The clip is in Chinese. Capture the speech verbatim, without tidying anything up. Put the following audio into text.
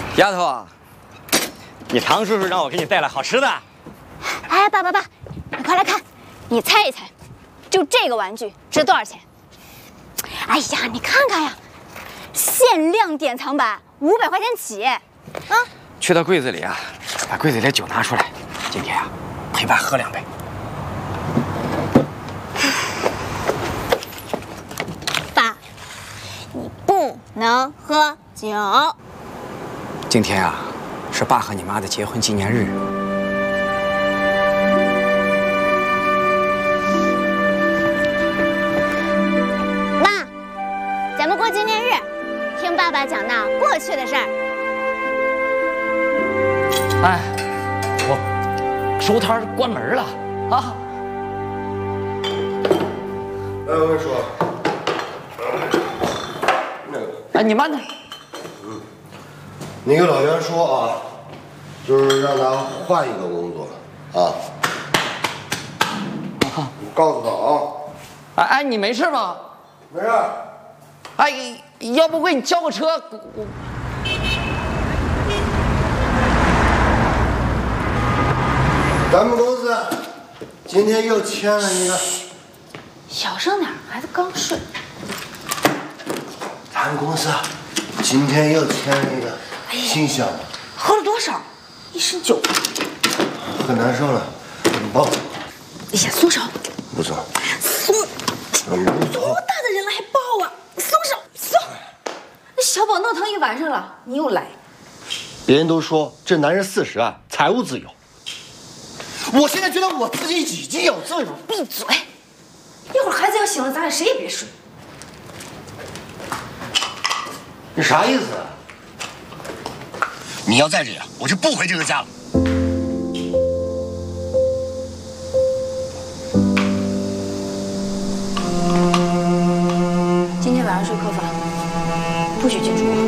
丫头啊，你唐叔叔让我给你带来好吃的。 哎，爸爸爸，你快来看，你猜一猜，就这个玩具值多少钱？哎呀，你看看呀，限量典藏版，五百块钱起。啊， 去到柜子里啊，把柜子里的酒拿出来，今天啊，陪爸喝两杯。 爸，你不能喝酒。 今天啊，是爸和你妈的结婚纪念日。 妈，咱们过纪念日，听爸爸讲那过去的事儿。 哎，我收摊关门了啊！ 哎，我跟你说，那个， 哎，你慢点。 你跟老袁说啊，就是让他换一个工作啊。 啊， 你告诉他啊。 哎哎，你没事吧？ 没事。 哎，要不给你叫个车？我咱们公司今天又签了一个。 小声点，孩子刚睡。 咱们公司今天又签了一个新项目。 喝了多少？一身酒。 很难受了，很抱。 哎呀，松手！ 不松。 松！ 嗯，不松。 多大的人了还抱啊？松手！松！那小宝闹腾一晚上了，你又来。 别人都说这男人四十啊，财务自由。我现在觉得我自己已经有自由。 闭嘴！一会儿孩子要醒了，咱俩谁也别睡。 你啥意思？ 你要再这样，我就不回这个家了。 今天晚上睡客房，不许进厨房。